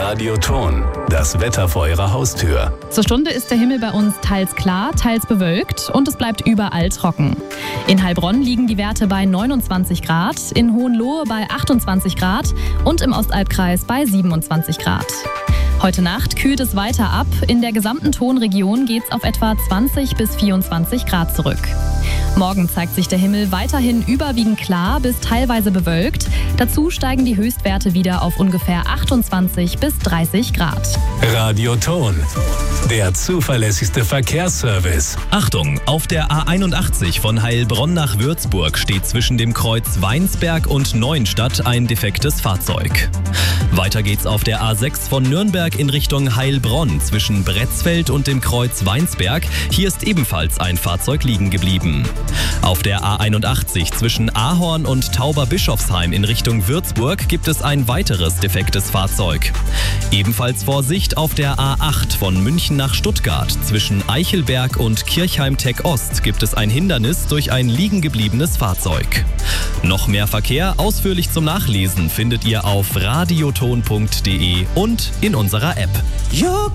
Radioton, das Wetter vor Ihrer Haustür. Zur Stunde ist der Himmel bei uns teils klar, teils bewölkt und es bleibt überall trocken. In Heilbronn liegen die Werte bei 29 Grad, in Hohenlohe bei 28 Grad und im Ostalbkreis bei 27 Grad. Heute Nacht kühlt es weiter ab. In der gesamten Tonregion geht es auf etwa 20 bis 24 Grad zurück. Morgen zeigt sich der Himmel weiterhin überwiegend klar bis teilweise bewölkt. Dazu steigen die Höchstwerte wieder auf ungefähr 28 bis 30 Grad. Radioton, der zuverlässigste Verkehrsservice. Achtung, auf der A81 von Heilbronn nach Würzburg steht zwischen dem Kreuz Weinsberg und Neuenstadt ein defektes Fahrzeug. Weiter geht's auf der A6 von Nürnberg in Richtung Heilbronn zwischen Bretzfeld und dem Kreuz Weinsberg. Hier ist ebenfalls ein Fahrzeug liegen geblieben. Auf der A81 zwischen Ahorn und Tauberbischofsheim in Richtung Würzburg gibt es ein weiteres defektes Fahrzeug. Ebenfalls Vorsicht auf der A8 von München nach Stuttgart. Zwischen Eichelberg und Kirchheim-Tech Ost gibt es ein Hindernis durch ein liegen gebliebenes Fahrzeug. Noch mehr Verkehr ausführlich zum Nachlesen findet ihr auf radioton.de und in unserer App.